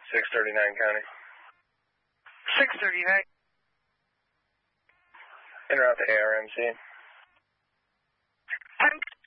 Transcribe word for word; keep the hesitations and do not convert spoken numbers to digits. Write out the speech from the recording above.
six thirty-nine County. six thirty-nine. En route to A R M C. I'm